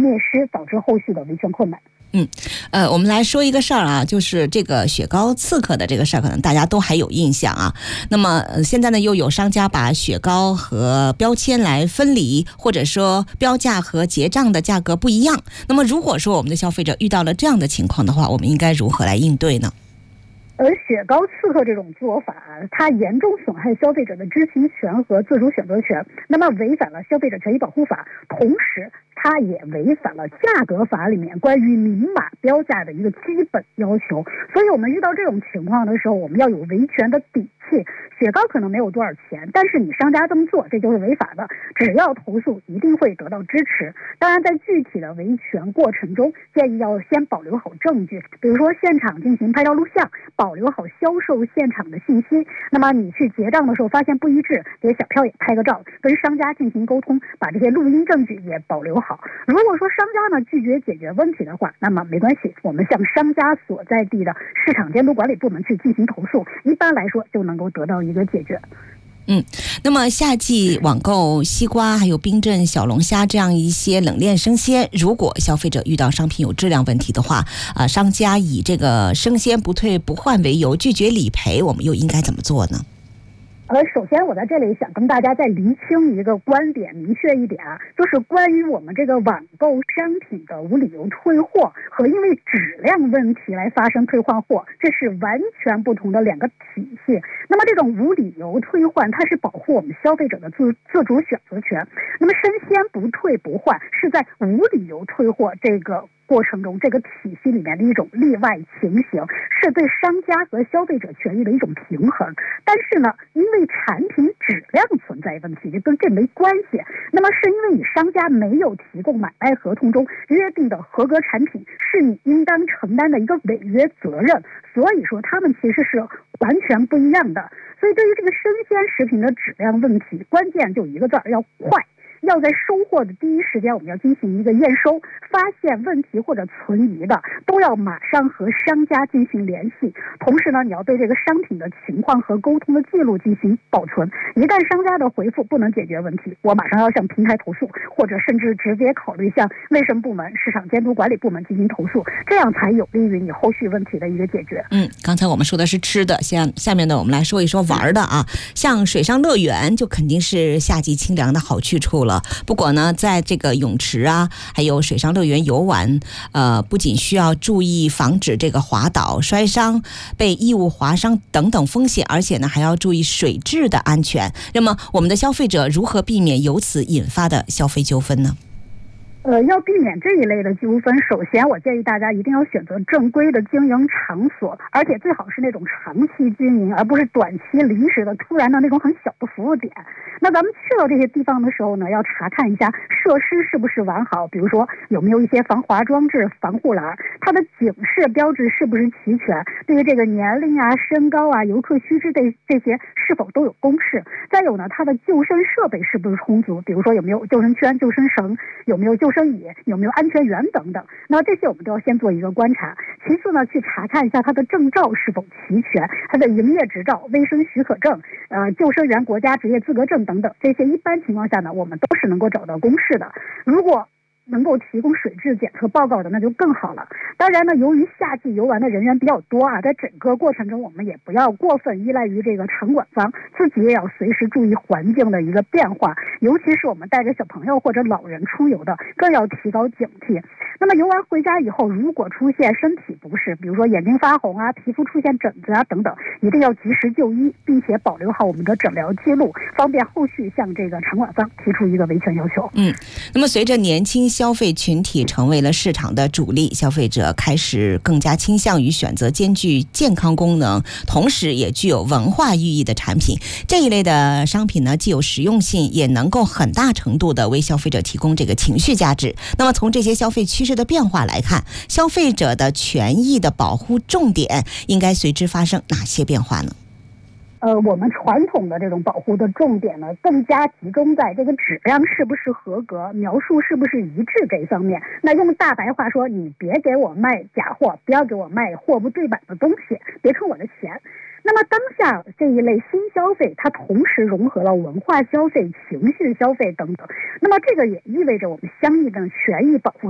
灭失，导致后续的维权困难。 我们来说一个事儿啊，就是这个雪糕刺客的这个事儿，可能大家都还有印象啊。那么现在呢，又有商家把雪糕和标签来分离，或者说标价和结账的价格不一样。那么如果说我们的消费者遇到了这样的情况的话，我们应该如何来应对呢？ 而雪糕刺客这种做法，它严重损害消费者的知情权和自主选择权，那么违反了消费者权益保护法，同时它也违反了价格法里面关于明码标价的一个基本要求。所以我们遇到这种情况的时候，我们要有维权的底气。雪糕可能没有多少钱，但是你商家这么做，这就是违法的，只要投诉一定会得到支持。当然在具体的维权过程中，建议要先保留好证据，比如说现场进行拍照录像，保留好销售现场的信息。那么你去结账的时候发现不一致，给小票也拍个照，跟商家进行沟通，把这些录音证据也保留好。如果说商家呢拒绝解决问题的话，那么没关系，我们向商家所在地的市场监督管理部门去进行投诉，一般来说就能够得到一个解决。 那么夏季网购西瓜还有冰镇小龙虾这样一些冷链生鲜，如果消费者遇到商品有质量问题的话，商家以这个生鲜不退不换为由拒绝理赔，我们又应该怎么做呢？ 首先我在这里想跟大家再厘清一个观点，明确一点啊，就是关于我们这个网购商品的无理由退货和因为质量问题来发生退换货，这是完全不同的两个体系。那么这种无理由退换，它是保护我们消费者的自主选择权。那么生鲜不退不换是在无理由退货这个过程中，这个体系里面的一种例外情形，是对商家和消费者权益的一种平衡。但是呢，因为产品质量存在问题，这跟这没关系。那么是因为你商家没有提供买卖合同中约定的合格产品，是你应当承担的一个违约责任。所以说他们其实是完全不一样的。所以对于这个生鲜食品的质量问题，关键就一个字儿，要快。要在收货的第一时间，我们要进行一个验收，发现问题或者存疑的，都要马上和商家进行联系。同时呢，你要对这个商品的情况和沟通的记录进行保存。一旦商家的回复不能解决问题，我马上要向平台投诉，或者甚至直接考虑向卫生部门、市场监督管理部门进行投诉，这样才有利于你后续问题的一个解决。 刚才我们说的是吃的，下面呢，我们来说一说玩的啊。像水上乐园就肯定是夏季清凉的好去处了。不过呢，在这个泳池啊，还有水上乐园游玩，不仅需要注意防止这个滑倒、摔伤、被异物划伤等等风险，而且呢，还要注意水质的安全。那么，我们的消费者如何避免由此引发的消费纠纷呢？ 要避免这一类的纠纷，首先我建议大家一定要选择正规的经营场所，而且最好是那种长期经营，而不是短期临时的突然的那种很小的服务点。那咱们去到这些地方的时候呢，要查看一下设施是不是完好，比如说有没有一些防滑装置、防护栏，它的警示标志是不是齐全，对于这个年龄啊、身高啊、游客须知这些是否都有公示。再有呢，它的救生设备是不是充足，比如说有没有救生圈、救生绳，有没有救生椅，有没有安全员等等。那这些我们都要先做一个观察。其次呢，去查看一下它的证照是否齐全，它的营业执照、卫生许可证、救生员国家职业资格证等等，这些一般情况下呢，我们都是能够找到公示的。如果能够提供水质检测报告的，那就更好了。当然呢，由于夏季游玩的人员比较多啊，在整个过程中我们也不要过分依赖于这个场馆方，自己也要随时注意环境的一个变化，尤其是我们带着小朋友或者老人出游的，更要提高警惕。那么游玩回家以后，如果出现身体不适，比如说眼睛发红啊、皮肤出现疹子啊等等，一定要及时就医，并且保留好我们的诊疗记录，方便后续向这个场馆方提出一个维权要求。 那么随着年轻消费群体成为了市场的主力，消费者开始更加倾向于选择兼具健康功能，同时也具有文化寓意的产品。这一类的商品呢，既有实用性，也能够很大程度的为消费者提供这个情绪价值。那么从这些消费趋势的变化来看，消费者的权益的保护重点应该随之发生哪些变化呢？ 我们传统的这种保护的重点呢，更加集中在这个质量是不是合格、描述是不是一致这一方面。那用大白话说，你别给我卖假货，不要给我卖货不对版的东西，别坑我的钱。那么当下这一类新消费，它同时融合了文化消费、情绪消费等等。那么这个也意味着我们相应的权益保护